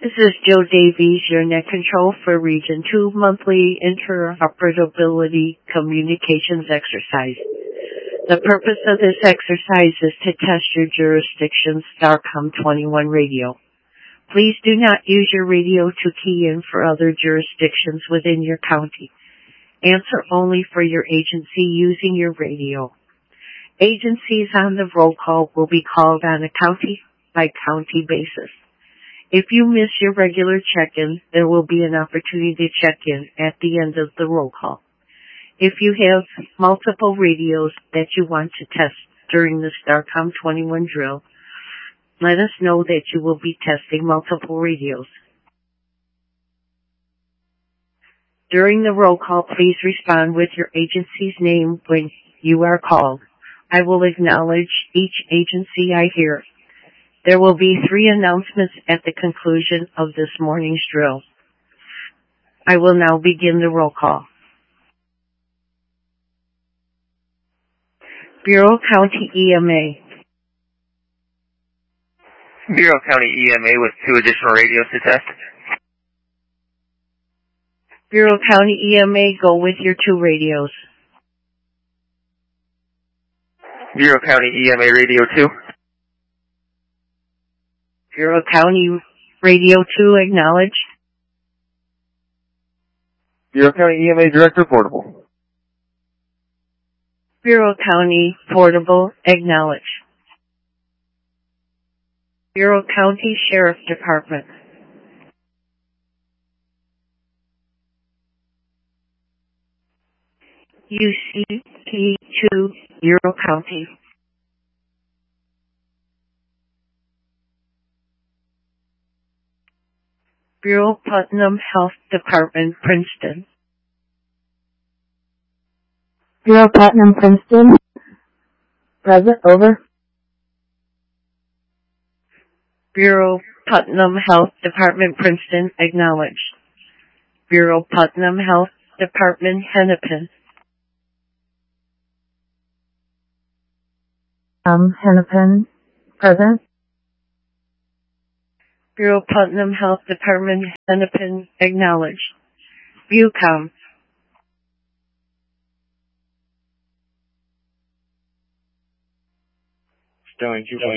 This is Joe Davies, your net control for Region 2 monthly interoperability communications exercise. The purpose of this exercise is to test your jurisdiction's STARCOM 21 radio. Please do not use your radio to key in for other jurisdictions within your county. Answer only for your agency using your radio. Agencies on the roll call will be called on a county-by-county basis. If you miss your regular check-in, there will be an opportunity to check in at the end of the roll call. If you have multiple radios that you want to test during the STARCOM 21 drill, let us know that you will be testing multiple radios. During the roll call, please respond with your agency's name when you are called. I will acknowledge each agency I hear. There will be 3 announcements at the conclusion of this morning's drill. I will now begin the roll call. Bureau County EMA. Bureau County EMA with 2 additional radios to test. Bureau County EMA, go with your 2 radios. Bureau County EMA Radio 2. Bureau County Radio 2, acknowledge. Bureau County EMA Director Portable. Bureau County Portable, acknowledge. Bureau County Sheriff Department. UCT2, Bureau County. Bureau Putnam Health Department, Princeton. Bureau Putnam, Princeton. Present, over. Bureau Putnam Health Department, Princeton, acknowledged. Bureau Putnam Health Department, Hennepin. Hennepin, present. Bureau Putnam Health Department, Hennepin, acknowledged. Bucom. Sterling 2.7.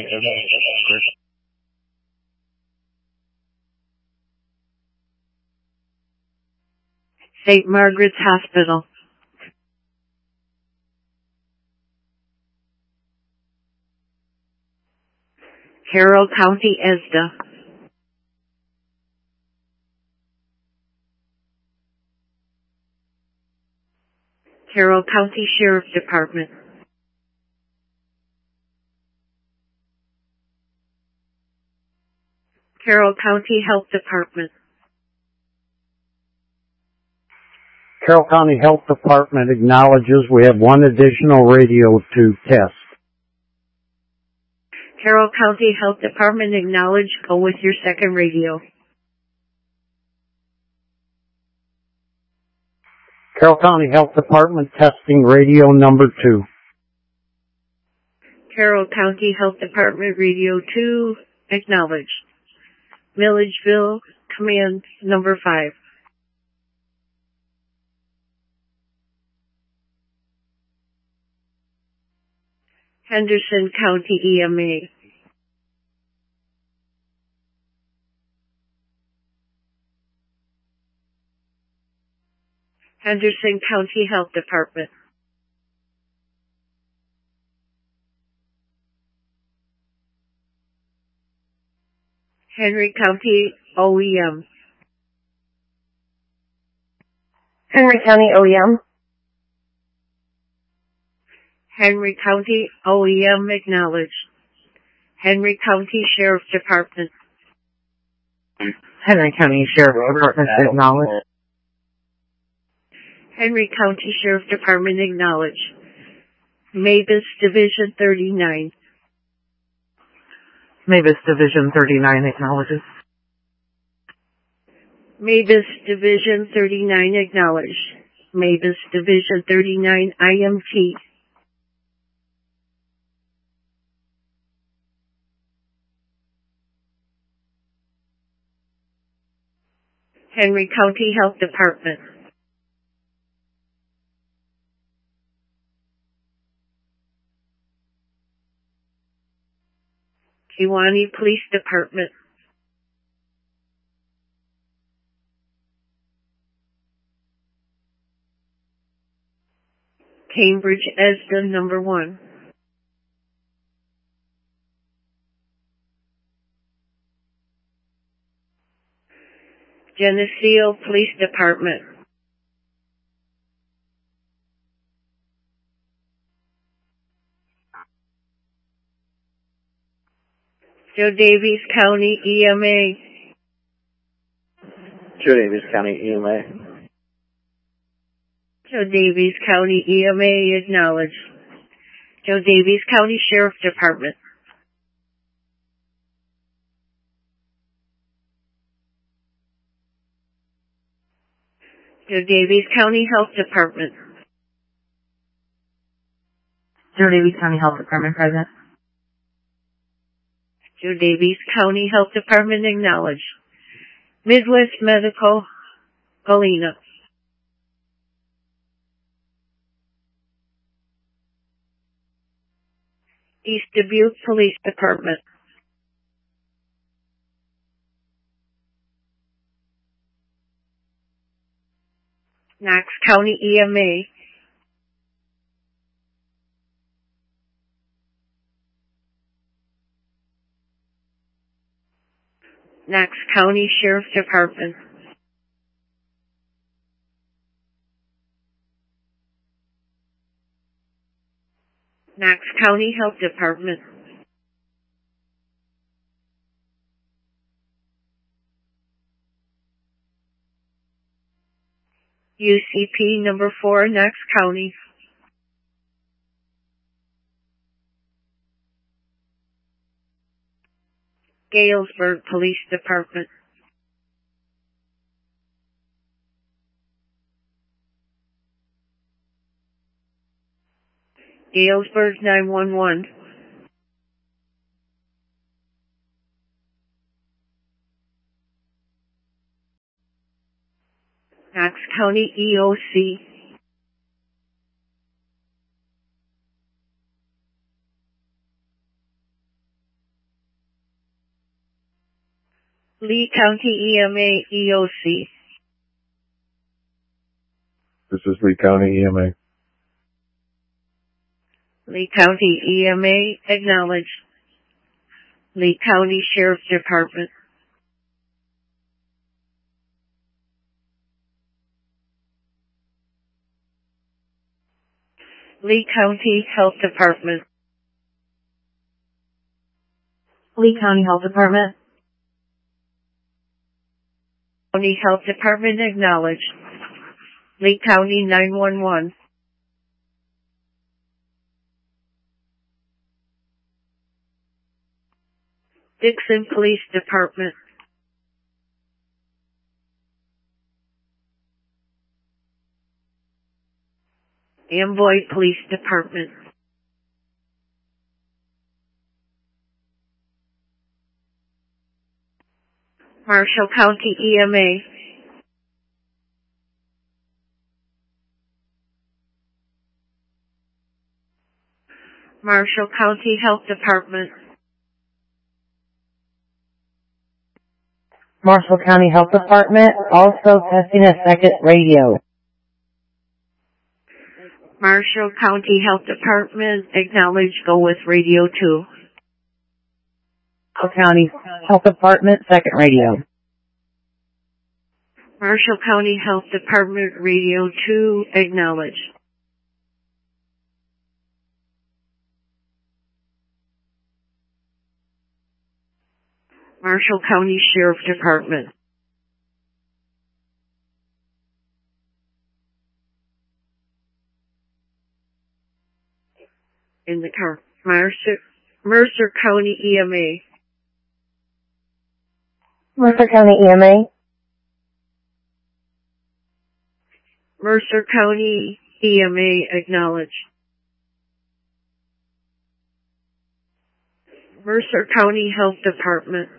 St. Margaret's Hospital. Carroll County, ESDA. Carroll County Sheriff Department. Carroll County Health Department. Carroll County Health Department acknowledges we have 1 additional radio to test. Carroll County Health Department acknowledged. Go with your 2nd radio. Carroll County Health Department testing radio number 2. Carroll County Health Department Radio 2, acknowledged. Milledgeville, Command number 5. Henderson County EMA. Henderson County Health Department. Henry County OEM. Henry County OEM. Henry County OEM acknowledged. Henry County Sheriff Department. Henry County Sheriff Department acknowledged. Henry County Sheriff Department acknowledged. Mavis Division 39. Mavis Division 39 acknowledges. Mavis Division 39 acknowledged. Mavis Division 39 IMT. Henry County Health Department. Kewanee Police Department. Cambridge ESDA number 1. Geneseo Police Department. Joe Daviess County EMA. Joe Daviess County EMA. Joe Daviess County EMA acknowledged. Joe Daviess County Sheriff Department. Joe Daviess County Health Department. Joe Daviess County Health Department present. Joe Daviess County Health Department acknowledged. Midwest Medical, Galena. East Dubuque Police Department. Knox County EMA. Knox County Sheriff's Department. Knox County Health Department. UCP number 4, Knox County. Galesburg Police Department. Galesburg 911. Knox County EOC. Lee County EMA EOC. This is Lee County EMA. Lee County EMA acknowledged. Lee County Sheriff's Department. Lee County Health Department. Lee County Health Department. County Health Department acknowledged. Lee County 911. Dixon Police Department. Amboy Police Department. Marshall County EMA. Marshall County Health Department. Marshall County Health Department, also testing a second radio. Marshall County Health Department acknowledged, go with Radio 2. Marshall County Health Department, second radio. Marshall County Health Department Radio 2 acknowledged. Marshall County Sheriff Department. In the car. Mercer County EMA. Mercer County EMA. Mercer County EMA acknowledged. Mercer County Health Department.